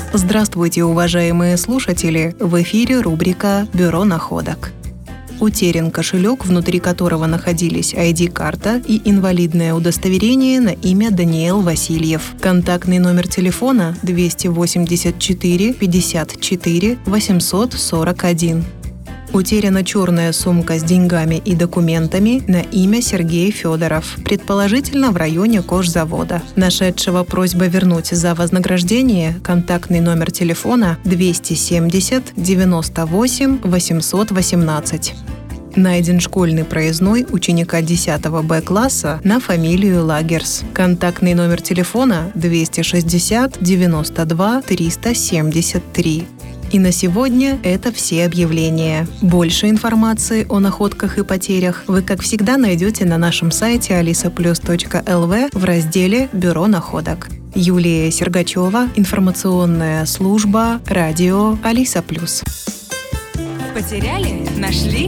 Здравствуйте, уважаемые слушатели! В эфире рубрика «Бюро находок». Утерян кошелек, внутри которого находились ID-карта и инвалидное удостоверение на имя Даниил Васильев. Контактный номер телефона 284 54 841. Утеряна черная сумка с деньгами и документами на имя Сергей Федоров, предположительно в районе кожзавода. Нашедшего просьба вернуть за вознаграждение контактный номер телефона 270 98 818. Найден школьный проездной ученика 10 Б-класса на фамилию Лагерс. Контактный номер телефона 260 92 373. И на сегодня это все объявления. Больше информации о находках и потерях вы, как всегда, найдете на нашем сайте alisaplus.lv в разделе «Бюро находок». Юлия Сергачева, информационная служба, радио Алиса Плюс. Потеряли? Нашли?